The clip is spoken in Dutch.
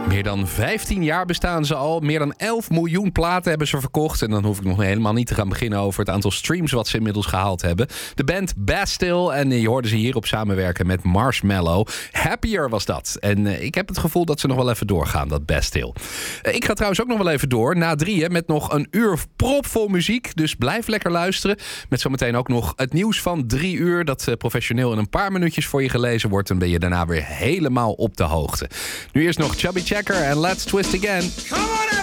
Meer dan 15 jaar bestaan ze al. Meer dan 11 miljoen platen hebben ze verkocht. En dan hoef ik nog helemaal niet te gaan beginnen over het aantal streams wat ze inmiddels gehaald hebben. De band Bastille. En je hoorde ze hierop samenwerken met Marshmello. Happier was dat. En ik heb het gevoel dat ze nog wel even doorgaan, dat Bastille. Ik ga trouwens ook nog wel even door. Na 3 met nog een uur propvol muziek. Dus blijf lekker luisteren. Met zometeen ook nog het nieuws van 3 uur. Dat professioneel in een paar minuutjes voor je gelezen wordt. En ben je daarna weer helemaal op de hoogte. Nu eerst nog Chubby Checker en Let's Twist Again.